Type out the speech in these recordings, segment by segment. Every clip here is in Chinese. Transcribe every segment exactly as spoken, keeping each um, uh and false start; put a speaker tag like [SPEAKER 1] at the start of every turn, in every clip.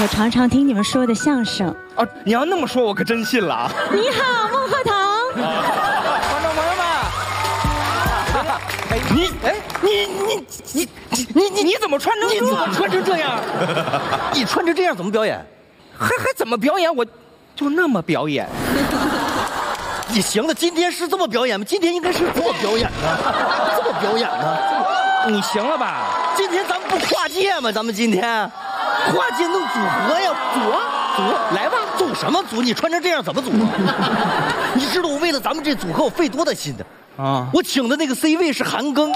[SPEAKER 1] 我常常听你们说的相声。
[SPEAKER 2] 啊，你要那么说，我可真信了啊！
[SPEAKER 1] 你好，孟鹤堂。
[SPEAKER 2] 啊、观众朋友们，你哎，你你你你你你怎么穿成
[SPEAKER 3] 你怎么穿成这样？你穿成这样怎么表演？
[SPEAKER 2] 还还怎么表演？我就那么表演。
[SPEAKER 3] 你行了，今天是这么表演吗？今天应该是这么表演呢，这么表演呢。
[SPEAKER 2] 你行了吧？
[SPEAKER 3] 今天咱们不跨界吗？咱们今天跨界弄组合呀，组啊组，来吧，组什么组？你穿成这样怎么组啊？你知道我为了咱们这组合我费多大心的啊！我请的那个 C 位是韩庚。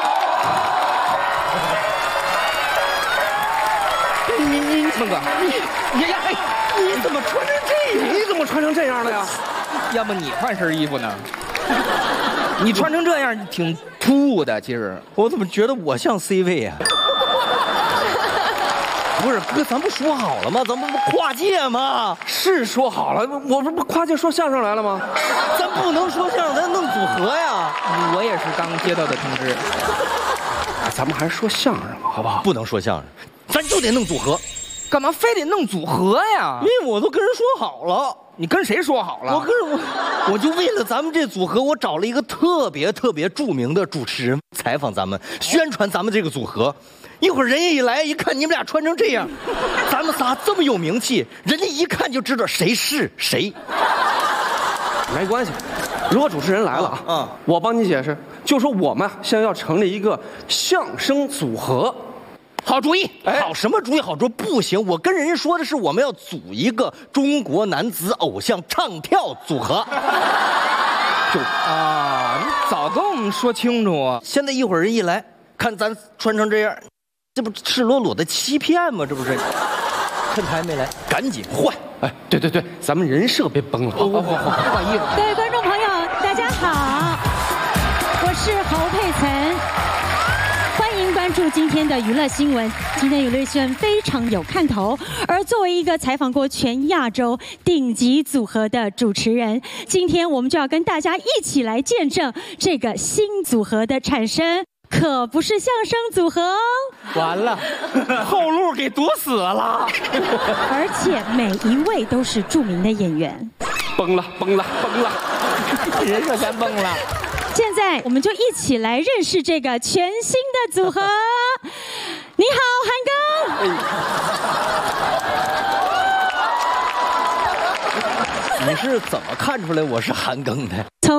[SPEAKER 2] 你你你，孟哥，你你呀，哎，
[SPEAKER 3] 你怎么穿成这样？
[SPEAKER 2] 你怎么穿成这样了呀？要不你换身衣服呢？你穿成这样挺突兀的，其实。
[SPEAKER 3] 我怎么觉得我像 C 位呀？不是哥，咱不说好了吗？咱们不跨界吗？
[SPEAKER 4] 是说好了，我这不跨界说相声来了吗？
[SPEAKER 3] 咱不能说相声，咱弄组合呀。
[SPEAKER 2] 我也是刚接到的通知。
[SPEAKER 4] 咱们还是说相声吧，好不好？
[SPEAKER 3] 不能说相声，咱就得弄组合。
[SPEAKER 2] 干嘛非得弄组合呀？
[SPEAKER 3] 因为我都跟人说好了。
[SPEAKER 2] 你跟谁说好了？
[SPEAKER 3] 我跟我，我就为了咱们这组合，我找了一个特别特别著名的主持人采访咱们，宣传咱们这个组合。一会儿人家一来，一看你们俩穿成这样，咱们仨这么有名气，人家一看就知道谁是谁。
[SPEAKER 4] 没关系，如果主持人来了啊，嗯，我帮你解释，就说我们现在要成立一个相声组合。
[SPEAKER 2] 好主意，
[SPEAKER 3] 哎，好什么主意？好说不行，我跟人家说的是我们要组一个中国男子偶像唱跳组合。
[SPEAKER 2] 就啊，你早跟我们说清楚啊！
[SPEAKER 3] 现在一会儿人一来，看咱穿成这样，这不赤裸裸的欺骗吗？这不是？趁他还没来，赶紧换！
[SPEAKER 4] 哎，对对对，咱们人设别崩了。好好好，
[SPEAKER 2] 换衣服。
[SPEAKER 1] 各位观众朋友，大家好，我是侯佩岑。欢迎关注今天的娱乐新闻。今天娱乐新闻非常有看头，而作为一个采访过全亚洲顶级组合的主持人，今天我们就要跟大家一起来见证这个新组合的产生，可不是相声组合哦。
[SPEAKER 2] 完了，后路给堵死了。
[SPEAKER 1] 而且每一位都是著名的演员。
[SPEAKER 4] 崩了，崩了，崩了，
[SPEAKER 2] 人设全崩了。
[SPEAKER 1] 现在我们就一起来认识这个全新的组合。你好，韩庚。
[SPEAKER 3] 你是怎么看出来我是韩庚的？
[SPEAKER 1] 从